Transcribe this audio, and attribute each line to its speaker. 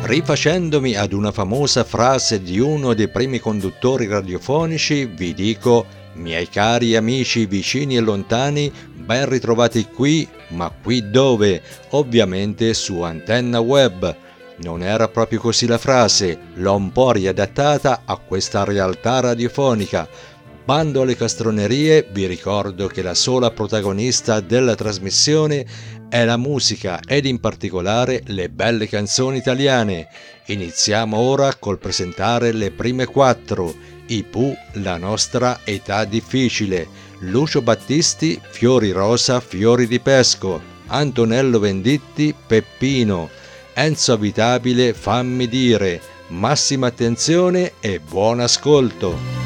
Speaker 1: Rifacendomi ad una famosa frase di uno dei primi conduttori radiofonici, vi dico, miei cari amici vicini e lontani, ben ritrovati qui, ma qui dove? Ovviamente su Antenna Web. Non era proprio così la frase, l'ho un po' riadattata a questa realtà radiofonica. Bando alle castronerie, vi ricordo che la sola protagonista della trasmissione è la musica ed in particolare le belle canzoni italiane. Iniziamo ora col presentare le prime quattro. I Pooh, la nostra età difficile. Lucio Battisti, Fiori rosa, fiori di pesco. Antonello Venditti, Peppino. Enzo Abitabile, fammi dire. Massima attenzione e buon ascolto.